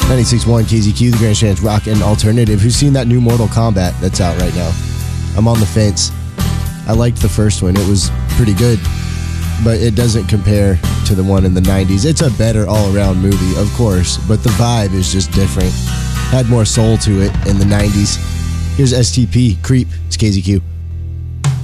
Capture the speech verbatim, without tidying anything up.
ninety-six point one K Z Q, the Grand Strand's Rock and Alternative. Who's seen that new Mortal Kombat that's out right now? I'm on the fence. I liked the first one. It was pretty good, but it doesn't compare to the one in the nineties. It's a better all-around movie, of course, but the vibe is just different. Had more soul to it in the nineties. Here's S T P, Creep. It's K Z Q.